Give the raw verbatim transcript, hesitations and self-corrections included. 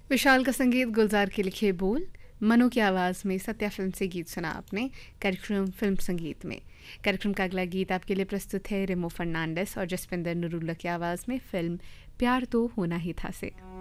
विशाल का संगीत, गुलजार के लिखे बोल, मनु की आवाज़ में सत्या फिल्म से गीत सुना आपने कार्यक्रम फिल्म संगीत में। कार्यक्रम का अगला गीत आपके लिए प्रस्तुत है रेमो फर्नांडिस और जसविंदर नरूला की आवाज़ में फिल्म प्यार तो होना ही था से।